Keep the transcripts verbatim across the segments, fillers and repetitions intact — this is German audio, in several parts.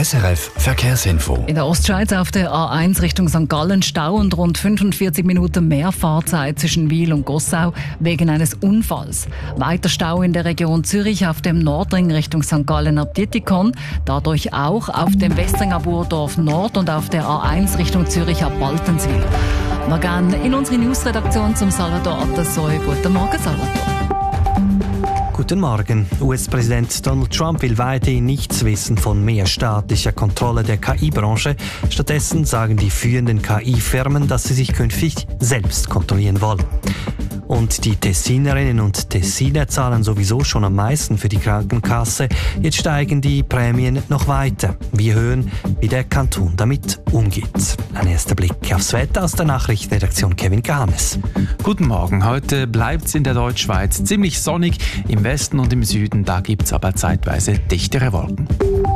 S R F Verkehrsinfo. In der Ostschweiz auf der A eins Richtung Sankt Gallen Stau und rund fünfundvierzig Minuten mehr Fahrzeit zwischen Wil und Gossau wegen eines Unfalls. Weiter Stau in der Region Zürich auf dem Nordring Richtung Sankt Gallen ab Dietikon. Dadurch auch auf dem Westringer Burdorf Nord und auf der A eins Richtung Zürich ab Baltenswil. Wir gehen in unsere Newsredaktion zum Salvador Atassoy. Guten Morgen, Salvador. Guten Morgen. U S-Präsident Donald Trump will weiterhin nichts wissen von mehr staatlicher Kontrolle der K I-Branche. Stattdessen sagen die führenden K I-Firmen, dass sie sich künftig selbst kontrollieren wollen. Und die Tessinerinnen und Tessiner zahlen sowieso schon am meisten für die Krankenkasse. Jetzt steigen die Prämien noch weiter. Wir hören, wie der Kanton damit umgeht. Ein erster Blick aufs Wetter aus der Nachrichtenredaktion Kevin Gahanes. Guten Morgen. Heute bleibt es in der Deutschschweiz ziemlich sonnig. Im Westen und im Süden, da gibt es aber zeitweise dichtere Wolken.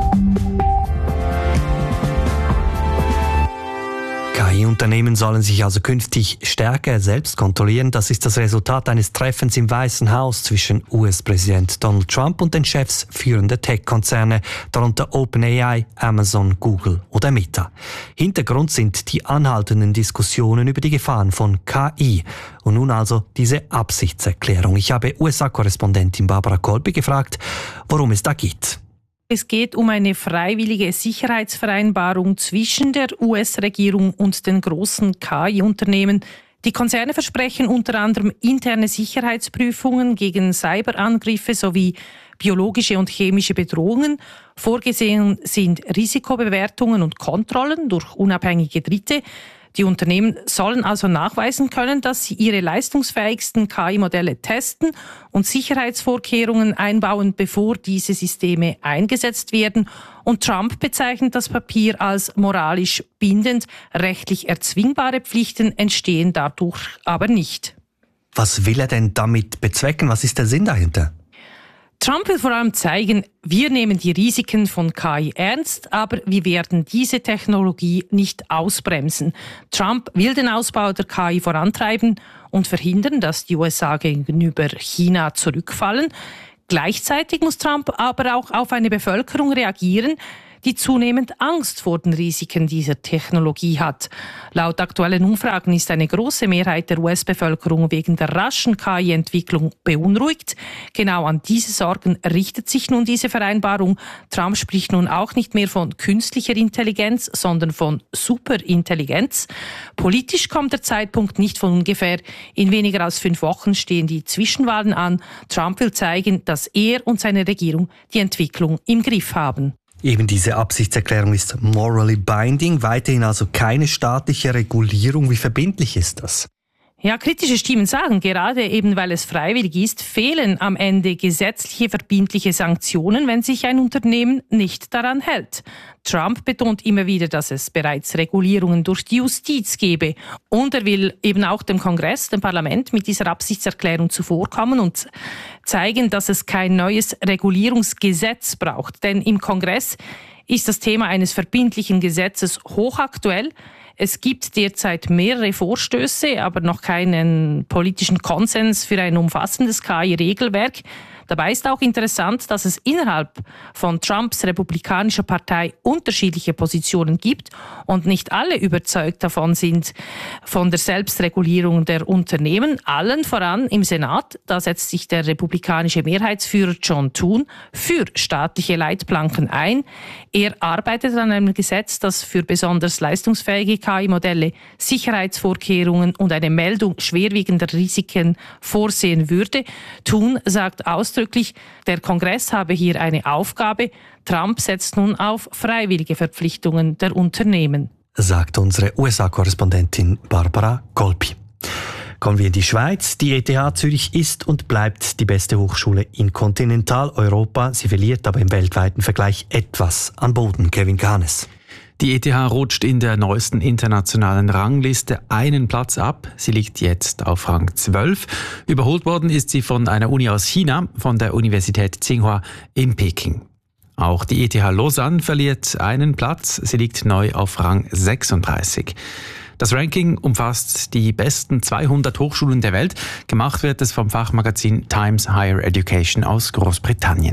K I-Unternehmen sollen sich also künftig stärker selbst kontrollieren. Das ist das Resultat eines Treffens im Weißen Haus zwischen U S-Präsident Donald Trump und den Chefs führender Tech-Konzerne, darunter OpenAI, Amazon, Google oder Meta. Hintergrund sind die anhaltenden Diskussionen über die Gefahren von K I. Und nun also diese Absichtserklärung. Ich habe U S A-Korrespondentin Barbara Kolpi gefragt, worum es da geht. Es geht um eine freiwillige Sicherheitsvereinbarung zwischen der U S-Regierung und den großen K I-Unternehmen. Die Konzerne versprechen unter anderem interne Sicherheitsprüfungen gegen Cyberangriffe sowie biologische und chemische Bedrohungen. Vorgesehen sind Risikobewertungen und Kontrollen durch unabhängige Dritte. Die Unternehmen sollen also nachweisen können, dass sie ihre leistungsfähigsten K I-Modelle testen und Sicherheitsvorkehrungen einbauen, bevor diese Systeme eingesetzt werden. Und Trump bezeichnet das Papier als moralisch bindend. Rechtlich erzwingbare Pflichten entstehen dadurch aber nicht. Was will er denn damit bezwecken? Was ist der Sinn dahinter? Trump will vor allem zeigen, wir nehmen die Risiken von K I ernst, aber wir werden diese Technologie nicht ausbremsen. Trump will den Ausbau der K I vorantreiben und verhindern, dass die U S A gegenüber China zurückfallen. Gleichzeitig muss Trump aber auch auf eine Bevölkerung reagieren, die zunehmend Angst vor den Risiken dieser Technologie hat. Laut aktuellen Umfragen ist eine große Mehrheit der U S-Bevölkerung wegen der raschen K I-Entwicklung beunruhigt. Genau an diese Sorgen richtet sich nun diese Vereinbarung. Trump spricht nun auch nicht mehr von künstlicher Intelligenz, sondern von Superintelligenz. Politisch kommt der Zeitpunkt nicht von ungefähr. In weniger als fünf Wochen stehen die Zwischenwahlen an. Trump will zeigen, dass er und seine Regierung die Entwicklung im Griff haben. Eben diese Absichtserklärung ist morally binding, weiterhin also keine staatliche Regulierung. Wie verbindlich ist das? Ja, kritische Stimmen sagen, gerade eben weil es freiwillig ist, fehlen am Ende gesetzliche verbindliche Sanktionen, wenn sich ein Unternehmen nicht daran hält. Trump betont immer wieder, dass es bereits Regulierungen durch die Justiz gebe. Und er will eben auch dem Kongress, dem Parlament, mit dieser Absichtserklärung zuvorkommen und zeigen, dass es kein neues Regulierungsgesetz braucht. Denn im Kongress ist das Thema eines verbindlichen Gesetzes hochaktuell. Es gibt derzeit mehrere Vorstöße, aber noch keinen politischen Konsens für ein umfassendes K I-Regelwerk. Dabei ist auch interessant, dass es innerhalb von Trumps republikanischer Partei unterschiedliche Positionen gibt und nicht alle überzeugt davon sind, von der Selbstregulierung der Unternehmen. Allen voran im Senat, da setzt sich der republikanische Mehrheitsführer John Thune für staatliche Leitplanken ein. Er arbeitet an einem Gesetz, das für besonders leistungsfähige K I-Modelle Sicherheitsvorkehrungen und eine Meldung schwerwiegender Risiken vorsehen würde. Thune sagt ausdrücklich, der Kongress habe hier eine Aufgabe. Trump setzt nun auf freiwillige Verpflichtungen der Unternehmen, sagt unsere U S A-Korrespondentin Barbara Kolpi. Kommen wir in die Schweiz. Die E T H Zürich ist und bleibt die beste Hochschule in Kontinentaleuropa. Sie verliert aber im weltweiten Vergleich etwas an Boden. Kevin Gahanes. Die E T H rutscht in der neuesten internationalen Rangliste einen Platz ab. Sie liegt jetzt auf Rang zwölf. Überholt worden ist sie von einer Uni aus China, von der Universität Tsinghua in Peking. Auch die E T H Lausanne verliert einen Platz. Sie liegt neu auf Rang sechsunddreißig. Das Ranking umfasst die besten zweihundert Hochschulen der Welt. Gemacht wird es vom Fachmagazin Times Higher Education aus Großbritannien.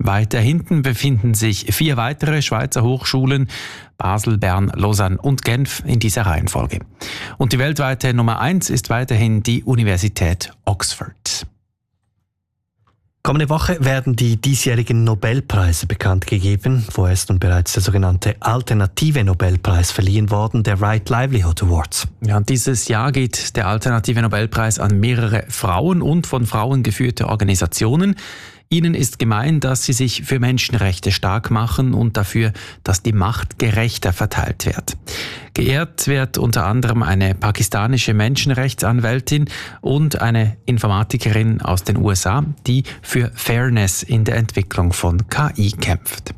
Weiter hinten befinden sich vier weitere Schweizer Hochschulen, Basel, Bern, Lausanne und Genf in dieser Reihenfolge. Und die weltweite Nummer eins ist weiterhin die Universität Oxford. Kommende Woche werden die diesjährigen Nobelpreise bekannt gegeben. Vorher ist nun bereits der sogenannte alternative Nobelpreis verliehen worden, der Right Livelihood Awards. Ja, dieses Jahr geht der alternative Nobelpreis an mehrere Frauen und von Frauen geführte Organisationen. Ihnen ist gemein, dass sie sich für Menschenrechte stark machen und dafür, dass die Macht gerechter verteilt wird. Geehrt wird unter anderem eine pakistanische Menschenrechtsanwältin und eine Informatikerin aus den U S A, die für Fairness in der Entwicklung von K I kämpft.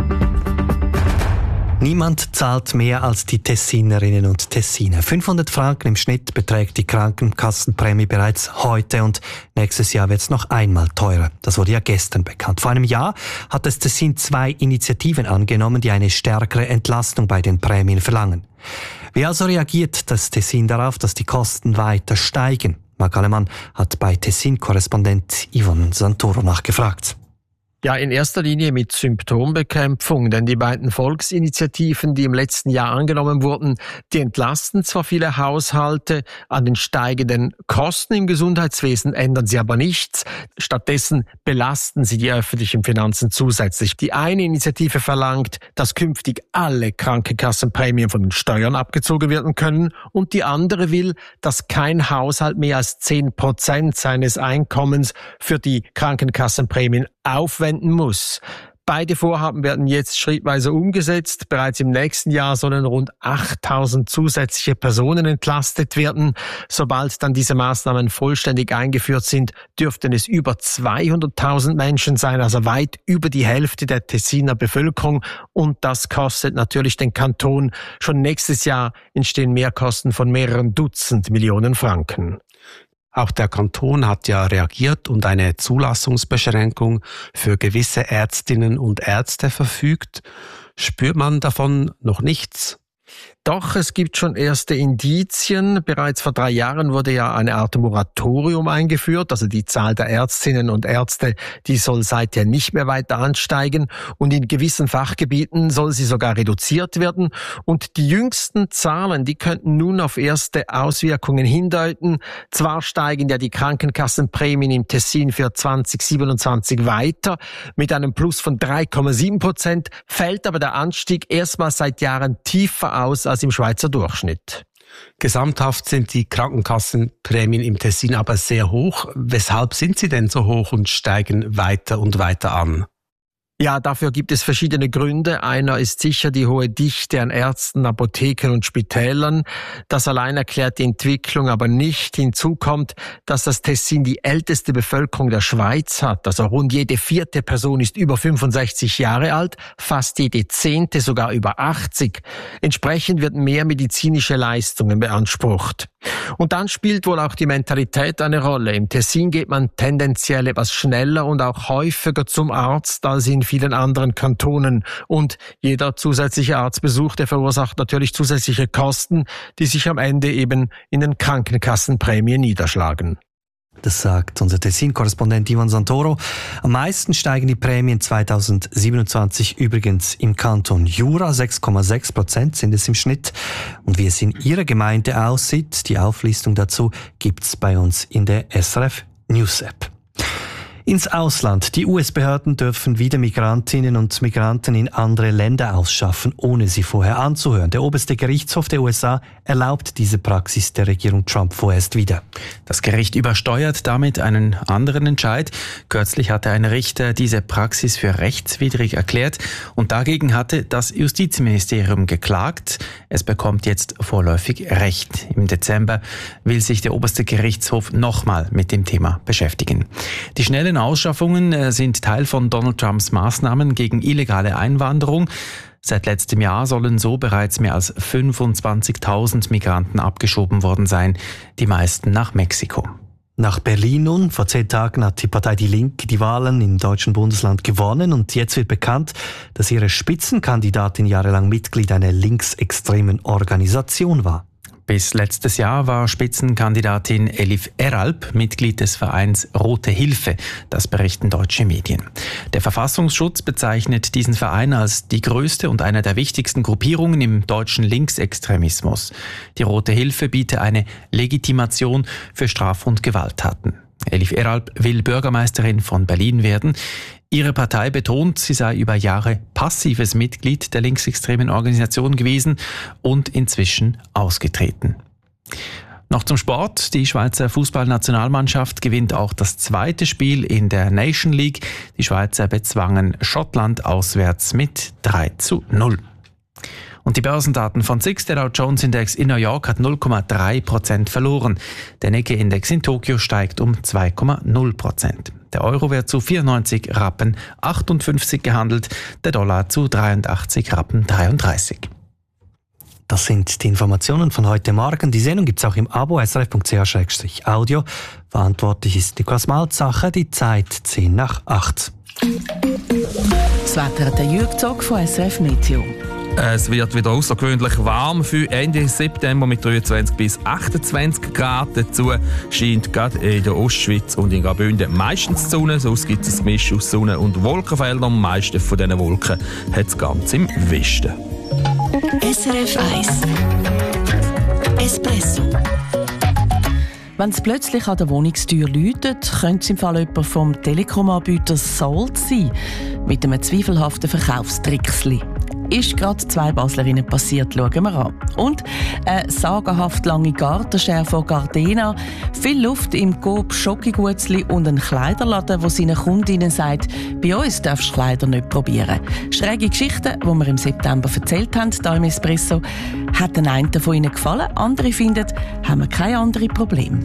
Niemand zahlt mehr als die Tessinerinnen und Tessiner. fünfhundert Franken im Schnitt beträgt die Krankenkassenprämie bereits heute und nächstes Jahr wird es noch einmal teurer. Das wurde ja gestern bekannt. Vor einem Jahr hat das Tessin zwei Initiativen angenommen, die eine stärkere Entlastung bei den Prämien verlangen. Wie also reagiert das Tessin darauf, dass die Kosten weiter steigen? Marc Allemann hat bei Tessin-Korrespondent Yvonne Santoro nachgefragt. Ja, in erster Linie mit Symptombekämpfung, denn die beiden Volksinitiativen, die im letzten Jahr angenommen wurden, die entlasten zwar viele Haushalte, an den steigenden Kosten im Gesundheitswesen ändern sie aber nichts. Stattdessen belasten sie die öffentlichen Finanzen zusätzlich. Die eine Initiative verlangt, dass künftig alle Krankenkassenprämien von den Steuern abgezogen werden können und die andere will, dass kein Haushalt mehr als zehn Prozent seines Einkommens für die Krankenkassenprämien aufwenden muss. Beide Vorhaben werden jetzt schrittweise umgesetzt. Bereits im nächsten Jahr sollen rund achttausend zusätzliche Personen entlastet werden. Sobald dann diese Maßnahmen vollständig eingeführt sind, dürften es über zweihunderttausend Menschen sein, also weit über die Hälfte der Tessiner Bevölkerung. Und das kostet natürlich den Kanton. Schon nächstes Jahr entstehen Mehrkosten von mehreren Dutzend Millionen Franken. Auch der Kanton hat ja reagiert und eine Zulassungsbeschränkung für gewisse Ärztinnen und Ärzte verfügt. Spürt man davon noch nichts? Doch, es gibt schon erste Indizien. Bereits vor drei Jahren wurde ja eine Art Moratorium eingeführt. Also die Zahl der Ärztinnen und Ärzte, die soll seither nicht mehr weiter ansteigen. Und in gewissen Fachgebieten soll sie sogar reduziert werden. Und die jüngsten Zahlen, die könnten nun auf erste Auswirkungen hindeuten. Zwar steigen ja die Krankenkassenprämien im Tessin für zwanzig siebenundzwanzig weiter mit einem Plus von drei Komma sieben Prozent, fällt aber der Anstieg erstmals seit Jahren tiefer aus als im Schweizer Durchschnitt. Gesamthaft sind die Krankenkassenprämien im Tessin aber sehr hoch. Weshalb sind sie denn so hoch und steigen weiter und weiter an? Ja, dafür gibt es verschiedene Gründe. Einer ist sicher die hohe Dichte an Ärzten, Apotheken und Spitälern. Das allein erklärt die Entwicklung aber nicht. Hinzu kommt, dass das Tessin die älteste Bevölkerung der Schweiz hat. Also rund jede vierte Person ist über fünfundsechzig Jahre alt, fast jede zehnte sogar über achtzig. Entsprechend wird mehr medizinische Leistungen beansprucht. Und dann spielt wohl auch die Mentalität eine Rolle. Im Tessin geht man tendenziell etwas schneller und auch häufiger zum Arzt als in vielen anderen Kantonen. Und jeder zusätzliche Arztbesuch, der verursacht natürlich zusätzliche Kosten, die sich am Ende eben in den Krankenkassenprämien niederschlagen. Das sagt unser Tessin-Korrespondent Yvonne Santoro. Am meisten steigen die Prämien zweitausendsiebenundzwanzig übrigens im Kanton Jura. sechs Komma sechs Prozent sind es im Schnitt. Und wie es in Ihrer Gemeinde aussieht, die Auflistung dazu gibt's bei uns in der S R F News App. Ins Ausland. Die U S-Behörden dürfen wieder Migrantinnen und Migranten in andere Länder ausschaffen, ohne sie vorher anzuhören. Der oberste Gerichtshof der U S A erlaubt diese Praxis der Regierung Trump vorerst wieder. Das Gericht übersteuert damit einen anderen Entscheid. Kürzlich hatte ein Richter diese Praxis für rechtswidrig erklärt und dagegen hatte das Justizministerium geklagt. Es bekommt jetzt vorläufig Recht. Im Dezember will sich der oberste Gerichtshof nochmal mit dem Thema beschäftigen. Die schnellen Ausschaffungen sind Teil von Donald Trumps Maßnahmen gegen illegale Einwanderung. Seit letztem Jahr sollen so bereits mehr als fünfundzwanzigtausend Migranten abgeschoben worden sein, die meisten nach Mexiko. Nach Berlin nun. Vor zehn Tagen hat die Partei Die Linke die Wahlen im deutschen Bundesland gewonnen und jetzt wird bekannt, dass ihre Spitzenkandidatin jahrelang Mitglied einer linksextremen Organisation war. Bis letztes Jahr war Spitzenkandidatin Elif Eralp Mitglied des Vereins Rote Hilfe, das berichten deutsche Medien. Der Verfassungsschutz bezeichnet diesen Verein als die größte und eine der wichtigsten Gruppierungen im deutschen Linksextremismus. Die Rote Hilfe biete eine Legitimation für Straf- und Gewalttaten. Elif Eralp will Bürgermeisterin von Berlin werden. Ihre Partei betont, sie sei über Jahre passives Mitglied der linksextremen Organisation gewesen und inzwischen ausgetreten. Noch zum Sport. Die Schweizer Fußballnationalmannschaft gewinnt auch das zweite Spiel in der Nation League. Die Schweizer bezwangen Schottland auswärts mit drei zu null. Und die Börsendaten von S I X, der Dow Jones Index in New York, hat null Komma drei Prozent verloren. Der Nikkei-Index in Tokio steigt um zwei Komma null Prozent. Der Euro wird zu vierundneunzig Rappen achtundfünfzig gehandelt, der Dollar zu dreiundachtzig Rappen dreiunddreißig. Das sind die Informationen von heute Morgen. Die Sendung gibt es auch im Abo S R F Punkt C H Audio. Verantwortlich ist Niklas Malzacher, die Zeit zehn nach acht. Das Wetter hat der Jürg Zog von S R F Meteo. Es wird wieder außergewöhnlich warm für Ende September mit dreiundzwanzig bis achtundzwanzig Grad. Dazu scheint gerade in der Ostschweiz und in Graubünden meistens die Sonne. Sonst gibt es ein Gemisch aus Sonne- und Wolkenfeldern. Am meisten von diesen Wolken hat es ganz im Westen. S R F eins Espresso. Wenn es plötzlich an der Wohnungstür läutet, könnte es im Fall jemand vom Telekom-Anbieter Salt sein, mit einem zweifelhaften Verkaufstricksli. Ist gerade zwei Baslerinnen passiert, schauen wir an. Und eine sagenhaft lange Gartenschere von Gardena, viel Luft im Coop Schokigutzli und ein Kleiderladen, wo seinen Kundinnen sagt, bei uns darfst du Kleider nicht probieren. Schräge Geschichten, die wir im September erzählt haben, hier im Espresso, hat den einen von ihnen gefallen, andere finden, haben wir keine anderen Probleme.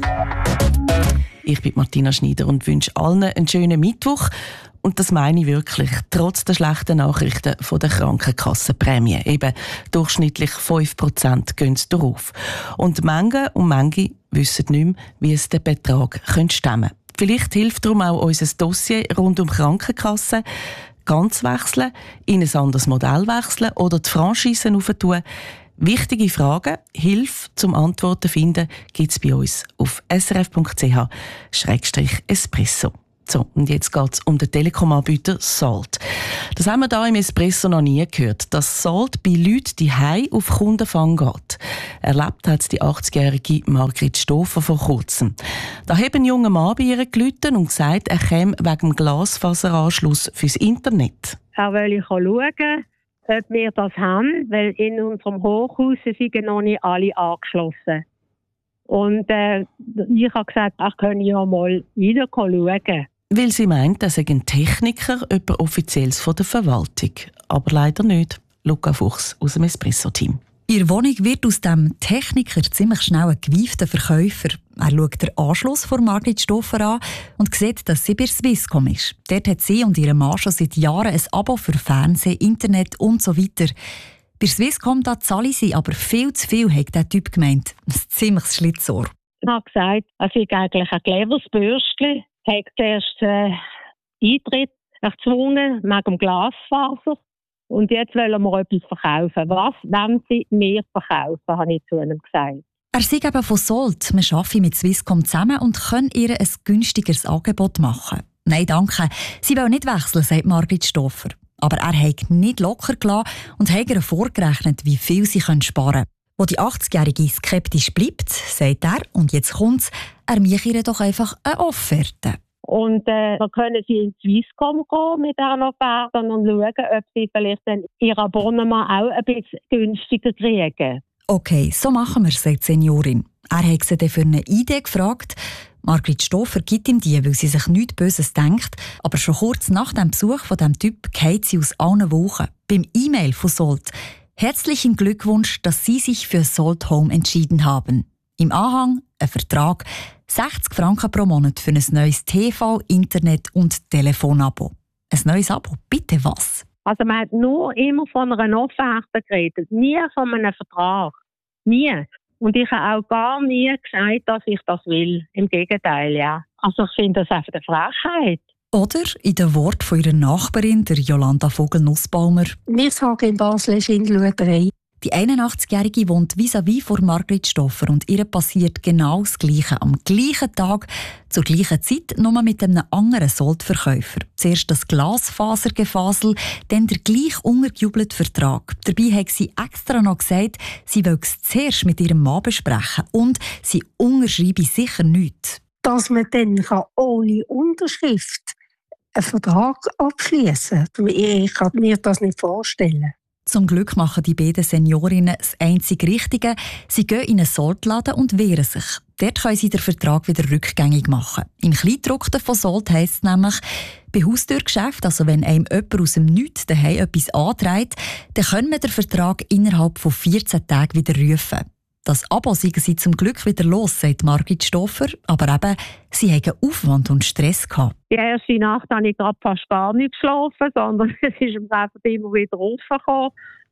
Ich bin Martina Schneider und wünsche allen einen schönen Mittwoch. Und das meine ich wirklich, trotz der schlechten Nachrichten von der Krankenkassenprämie. Eben durchschnittlich fünf Prozent gehen sie darauf. Und manche und manche wissen nicht mehr, wie es den Betrag stemmen könnte. Vielleicht hilft darum auch unser Dossier rund um Krankenkassen. Ganz wechseln, in ein anderes Modell wechseln oder die Franchisen aufentun. Wichtige Fragen, Hilfe zum Antworten finden, gibt es bei uns auf s r f punkt c h espresso. So, und jetzt geht es um den Telekom-Anbieter Salt. Das haben wir hier im Espresso noch nie gehört, dass Salt bei Leuten die Hause auf Kundenfang geht. Erlebt hat es die achtzigjährige Margrit Stofer vor kurzem. Da haben ein junger Mann bei ihr gerufen und gesagt, er käme wegen dem Glasfaseranschluss fürs Internet. Er will schauen, ob wir das haben, weil in unserem Hochhaus sind noch nicht alle angeschlossen. Und äh, ich habe gesagt, ich könne ja mal wieder schauen. Weil sie meint, er sei ein Techniker, jemand Offizielles von der Verwaltung. Aber leider nicht. Luca Fuchs aus dem Espresso-Team. Ihre Wohnung wird aus dem Techniker ziemlich schnell ein gewiefter Verkäufer. Er schaut den Anschluss von Margrit Stofer an und sieht, dass sie bei Swisscom ist. Dort hat sie und ihre Mann schon seit Jahren ein Abo für Fernsehen, Internet und so weiter. Bei Swisscom da zahle sie aber viel zu viel, hat der Typ gemeint. Ein ziemliches Schlitzohr. Ich habe gesagt, er sei eigentlich ein cleveres Bürstchen. Er hat zuerst äh, Eintritt erzwungen wegen dem Glasfaser. Und jetzt wollen wir etwas verkaufen. Was wollen Sie mir verkaufen, habe ich zu ihm gesagt. Er sagt eben von Salt. Wir arbeiten mit Swisscom zusammen und können ihr ein günstigeres Angebot machen. Nein, danke. Sie will nicht wechseln, sagt Margrit Stofer. Aber er hat nicht locker gelassen und hat ihr vorgerechnet, wie viel sie sparen können. Wo die achtzigjährige skeptisch bleibt, sagt er, und jetzt kommt's, er mache ihr doch einfach eine Offerte. Und äh, dann können sie in Swisscom gehen mit diesen Offerten und schauen, ob sie vielleicht dann ihr Abonnement auch ein bisschen günstiger kriegen. Okay, so machen wir es, sagt die Seniorin. Er hat sie dann für eine Idee gefragt. Margrit Stofer gibt ihm die, weil sie sich nichts Böses denkt. Aber schon kurz nach dem Besuch von diesem Typ geht sie aus allen Wochen. Beim E-Mail von Salt. Herzlichen Glückwunsch, dass Sie sich für Salt Home entschieden haben. Im Anhang ein Vertrag, sechzig Franken pro Monat für ein neues T V, Internet und Telefonabo. Ein neues Abo, bitte was? Also man hat nur immer von einer Offerte geredet, nie von einem Vertrag. Nie. Und ich habe auch gar nie gesagt, dass ich das will. Im Gegenteil, ja. Also ich finde das einfach eine Frechheit. Oder in den Worten von ihrer Nachbarin, der Jolanda Vogel-Nussbaumer. Wir sagen in Basel Schindelhuterei. Die einundachtzig-Jährige wohnt vis-à-vis von Margrit Stoffer und ihr passiert genau das Gleiche. Am gleichen Tag, zur gleichen Zeit, nur mit einem anderen Soldverkäufer. Zuerst das Glasfasergefasel, dann der gleich untergejubelte Vertrag. Dabei hat sie extra noch gesagt, sie will es zuerst mit ihrem Mann besprechen und sie unterschreibe sicher nichts. Dass man dann ohne Unterschrift einen Vertrag abschließen kann, ich kann mir das nicht vorstellen. Zum Glück machen die beiden Seniorinnen das einzig Richtige. Sie gehen in einen Soldladen und wehren sich. Dort können sie den Vertrag wieder rückgängig machen. Im Kleingedruckten von Sold heisst es nämlich, bei Haustürgeschäften, also wenn einem jemand aus dem Nichts daheim etwas anträgt, dann können wir den Vertrag innerhalb von vierzehn Tagen wieder rufen. Das Abo seien sie zum Glück wieder los, sagt Margrit Stoffer. Aber eben, sie hatten Aufwand und Stress gehabt. Die erste Nacht habe ich gerade fast gar nicht geschlafen, sondern es ist einfach immer wieder rausgekommen.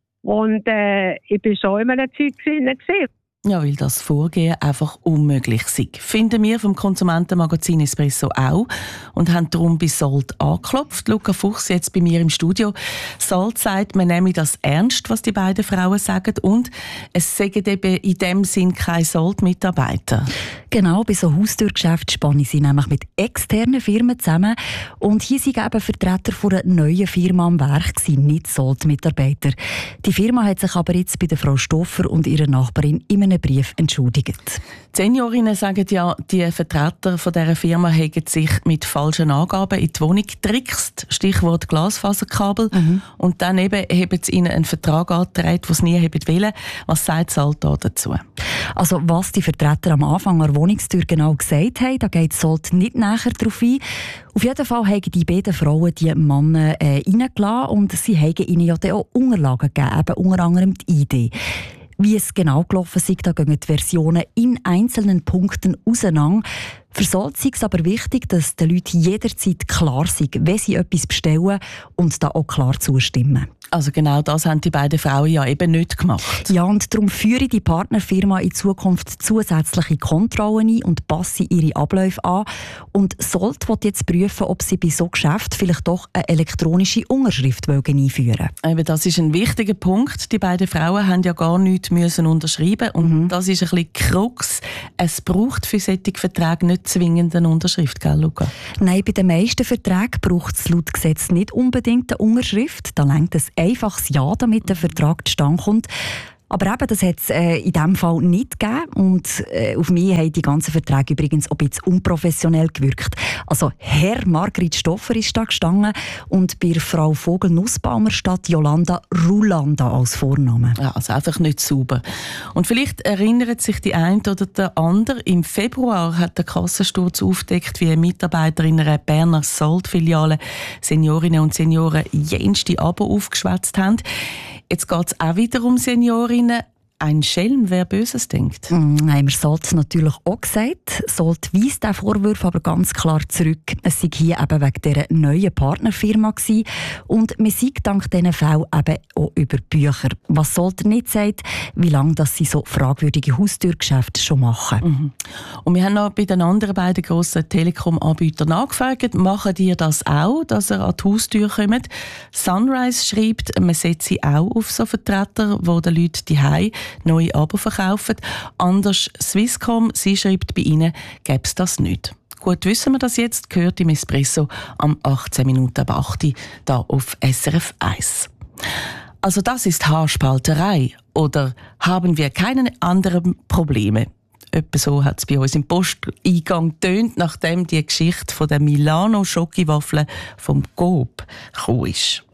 Und äh, ich war schon in einem Zeug gewesen. Ja, weil das Vorgehen einfach unmöglich ist. Finden wir vom Konsumentenmagazin Espresso auch und haben darum bei Sold angeklopft. Luca Fuchs jetzt bei mir im Studio. Sold sagt, man nehme das ernst, was die beiden Frauen sagen, und es sagen eben in dem Sinn keine Sold-Mitarbeiter. Genau, bei so Haustürgeschäften spannen sie nämlich mit externen Firmen zusammen. Und hier sind eben Vertreter von einer neuen Firma am Werk gewesen, nicht Sold-Mitarbeiter. Die Firma hat sich aber jetzt bei der Frau Stoffer und ihrer Nachbarin in einem Brief entschuldigt. Die Seniorinnen sagen ja, die Vertreter von dieser Firma haben sich mit falschen Angaben in die Wohnung getrickst, Stichwort Glasfaserkabel. Mhm. Und dann eben haben sie ihnen einen Vertrag angetragen, den sie nie wollten. Was sagt Sold da dazu? Also was die Vertreter am Anfang an der Wohnungstür genau gesagt haben, da geht Sold nicht näher darauf ein. Auf jeden Fall haben die beiden Frauen die Männer äh, reingelassen und sie haben ihnen ja auch Unterlagen gegeben, eben unter anderem die I D. Wie es genau gelaufen ist, da gehen die Versionen in einzelnen Punkten auseinander. Für Sold ist es aber wichtig, dass den Leuten jederzeit klar ist, wenn sie etwas bestellen und da auch klar zustimmen. Also genau das haben die beiden Frauen ja eben nicht gemacht. Ja, und darum führe die Partnerfirma in Zukunft zusätzliche Kontrollen ein und passe ihre Abläufe an. Und Sold will jetzt prüfen, ob sie bei so Geschäften vielleicht doch eine elektronische Unterschrift einführen wollen. Eben, das ist ein wichtiger Punkt. Die beiden Frauen haben ja gar nichts müssen unterschreiben. Und mhm. das ist ein bisschen Krux. Es braucht für solche Verträge nicht zwingend eine Unterschrift, gell, Luca? Nein, bei den meisten Verträgen braucht es laut Gesetz nicht unbedingt eine Unterschrift. Da reicht es einfaches Ja, damit der Vertrag zustande kommt. Aber eben, das hat es äh, in diesem Fall nicht gegeben. Und äh, auf mich haben die ganzen Verträge übrigens auch ein bisschen unprofessionell gewirkt. Also Herr Margrit Stoffer ist da gestanden und bei Frau Vogel-Nussbaumer statt Jolanda Rulanda als Vorname. Ja, also einfach nicht sauber. Und vielleicht erinnert sich die eine oder der andere, im Februar hat der Kassensturz aufgedeckt, wie Mitarbeiter in einer Berner Sold-Filiale Seniorinnen und Senioren jenste Abo aufgeschwätzt haben. Jetzt geht es auch wieder um Seniorinnen. Ein Schelm, wer Böses denkt. Mm, haben wir Sold natürlich auch gesagt. Sold weist diesen Vorwurf aber ganz klar zurück. Es sei hier eben wegen dieser neuen Partnerfirma gewesen. Und man sei dank diesen Fällen eben auch über Bücher. Was Sold nicht sagt, wie lange dass sie so fragwürdige Haustürgeschäfte schon machen. Mhm. Und wir haben noch bei den anderen beiden grossen Telekom-Anbietern nachgefragt. Machen die das auch, dass ihr an die Haustür kommt? Sunrise schreibt, man setze auch auf so Vertreter, die den Leuten die Hause neue Abo verkaufen. Anders Swisscom, sie schreibt, bei ihnen gäbe es das nicht. Gut, wissen wir das jetzt, gehört im Espresso am achtzehn Minuten ab acht Uhr hier auf S R F eins. Also das ist Haarspalterei oder haben wir keine anderen Probleme? Etwa so hat es bei uns im Posteingang getönt, nachdem die Geschichte von der Milano-Schokiwaffel vom Coop gekommen ist.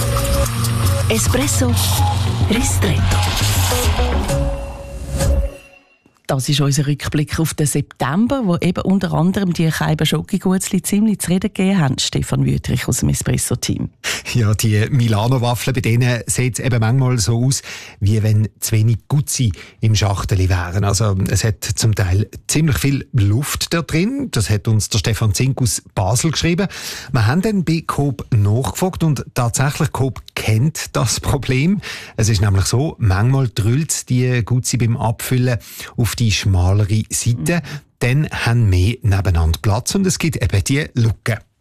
Espresso Ristretto. Das ist unser Rückblick auf den September, wo eben unter anderem die Scheiben Schokogutzli ziemlich zu reden gegeben haben. Stefan Wüthrich aus dem Espresso-Team. Ja, die Milano-Waffeln, bei denen sieht es eben manchmal so aus, wie wenn zu wenig Gutzi im Schachteli wären. Also es hat zum Teil ziemlich viel Luft da drin. Das hat uns der Stefan Zink aus Basel geschrieben. Wir haben dann bei Coop nachgefragt und tatsächlich Coop kennt das Problem. Es ist nämlich so, manchmal drüllt die Gutzi beim Abfüllen auf die schmalere Seite. Dann haben wir nebeneinander Platz und es gibt eben die Lücke.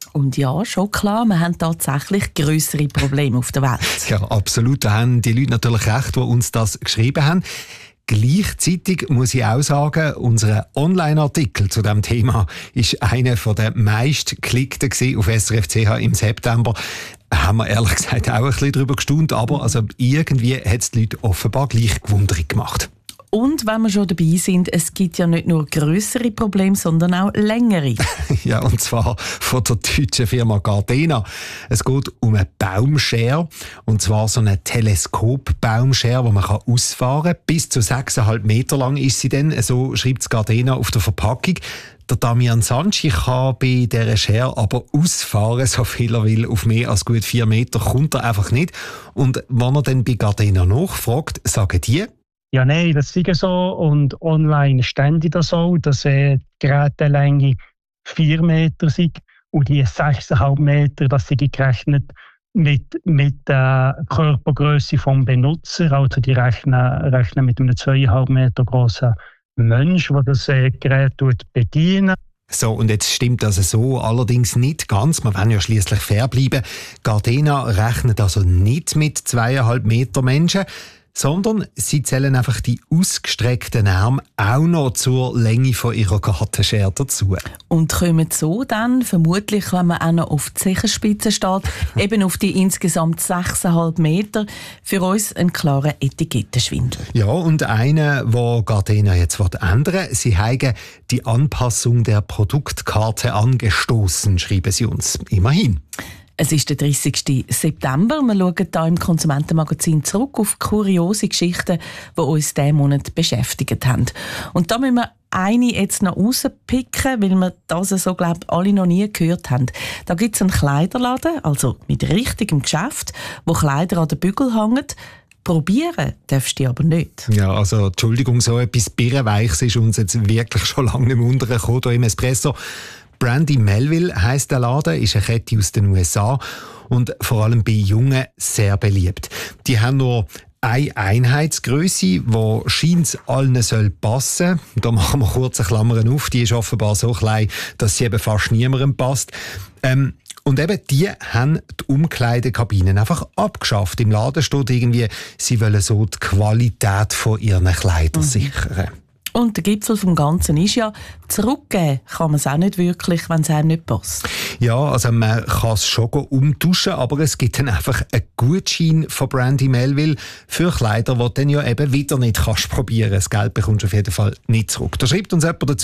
Und ja, schon klar, wir haben tatsächlich grössere Probleme auf der Welt. Ja, absolut. Da haben die Leute natürlich recht, die uns das geschrieben haben. Gleichzeitig muss ich auch sagen, unser Online-Artikel zu diesem Thema ist einer der meistgeklickten auf S R F C H im September. Haben wir ehrlich gesagt auch ein bisschen darüber gestaunt, aber also irgendwie hat es die Leute offenbar gleich gewundert gemacht. Und wenn wir schon dabei sind, es gibt ja nicht nur grössere Probleme, sondern auch längere. Ja, und zwar von der deutschen Firma Gardena. Es geht um eine Baumschere, und zwar so eine Teleskop-Baumschere, die man ausfahren kann. Bis zu sechseinhalb Meter lang ist sie dann, so schreibt Gardena auf der Verpackung. Der Damian Sanchi kann bei dieser Schere aber ausfahren, so viel er will. Auf mehr als gut vier Meter kommt er einfach nicht. Und wenn er dann bei Gardena nachfragt, sagen die: Ja, nein, das ist so. Und online ständig das so, dass äh, die Gerätelänge vier Meter sind und die sechs Komma fünf Meter, das sind gerechnet mit, mit der äh, Körpergröße vom Benutzer. Also die rechnen, rechnen mit einem zwei Komma fünf Meter grossen Mensch, der das äh, Gerät bedient. So, und jetzt stimmt das so allerdings nicht ganz. Wir wollen ja schliesslich fair bleiben. Gardena rechnet also nicht mit zweieinhalb Meter Menschen, sondern sie zählen einfach die ausgestreckten Arme auch noch zur Länge von ihrer Gartenschere dazu. Und kommen so dann, vermutlich, wenn man auch noch auf die Zehenspitze steht, eben auf die insgesamt sechs Komma fünf Meter, für uns ein klarer Etikettenschwindel. Ja, und einer, wo Gardena jetzt ändern will, sie haben die Anpassung der Produktkarte angestoßen, schreiben sie uns. Immerhin. Es ist der dreißigsten September. Wir schauen hier im Konsumentenmagazin zurück auf kuriose Geschichten, die uns diesen Monat beschäftigt haben. Und da müssen wir eine jetzt noch rauspicken, weil wir das so, glaube ich, alle noch nie gehört haben. Da gibt es einen Kleiderladen, also mit richtigem Geschäft, wo Kleider an den Bügel hängen. Probieren darfst du aber nicht. Ja, also Entschuldigung, so etwas Birrenweichs ist uns jetzt wirklich schon lange nicht mehr untergekommen hier im Espresso. Brandy Melville heisst der Laden, ist eine Kette aus den U S A und vor allem bei Jungen sehr beliebt. Die haben nur eine Einheitsgrösse, die scheint allen soll passen. Da machen wir kurze Klammern auf, die ist offenbar so klein, dass sie eben fast niemandem passt. Ähm, und eben, die haben die Umkleidekabinen einfach abgeschafft. Im Laden steht irgendwie, sie wollen so die Qualität von ihren Kleidern mhm. sichern. Und der Gipfel vom Ganzen ist ja, zurückgeben kann man es auch nicht wirklich, wenn es einem nicht passt. Ja, also man kann es schon umtauschen, aber es gibt dann einfach einen Gutschein von Brandy Melville für Kleider, die du dann ja eben wieder nicht kannst probieren. Das Geld bekommst du auf jeden Fall nicht zurück. Da schreibt uns jemand dazu: